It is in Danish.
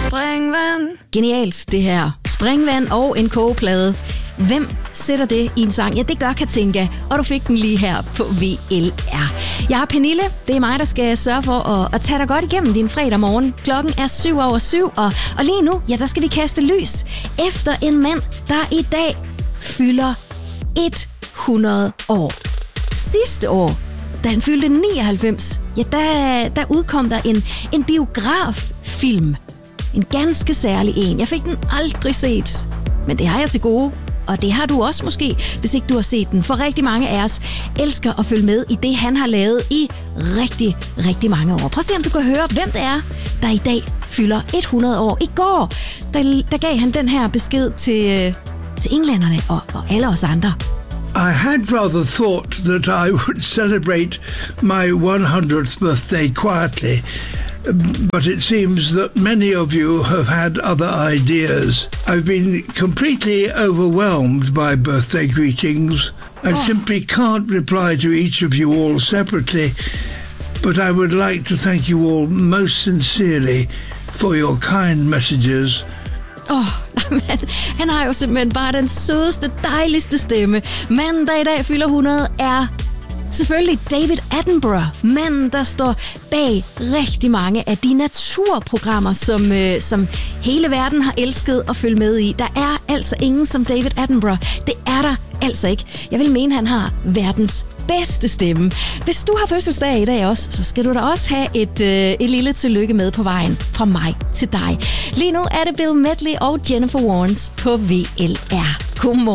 Springvand. Genialt det her. Springvand og en kogeplade. Hvem sætter det i en sang? Ja, det gør Katinka, og du fik den lige her på VLR. Jeg er Pernille. Det er mig, der skal sørge for at tage dig godt igennem din fredag morgen. Klokken er 7:07, og lige nu, ja, der skal vi kaste lys efter en mand, der i dag fylder 100 år. Sidste år, da han fyldte 99, ja, der udkom der en biograffilm. En ganske særlig en. Jeg fik den aldrig set, men det har jeg til gode. Og det har du også måske, hvis ikke du har set den. For rigtig mange af os elsker at følge med i det, han har lavet i rigtig, rigtig mange år. Prøv at se, om du kan høre, hvem det er, der i dag fylder 100 år. I går, der gav han den her besked til englænderne og alle os andre. I had rather thought that I would celebrate my 100th birthday quietly, but it seems that many of you have had other ideas. I've been completely overwhelmed by birthday greetings. I simply can't reply to each of you all separately, but I would like to thank you all most sincerely for your kind messages. Han har jo simpelthen bare den sødeste, dejligste stemme. Manden, der i dag fylder 100, er selvfølgelig David Attenborough. Manden, der står bag rigtig mange af de naturprogrammer, som hele verden har elsket at følge med i. Der er altså ingen som David Attenborough. Det er der altså ikke. Jeg vil mene, han har verdens bedste stemme. Hvis du har fødselsdag i dag også, så skal du da også have et lille tillykke med på vejen fra mig til dig. Lige nu er det Bill Medley og Jennifer Warnes på VLR. Godmorgen.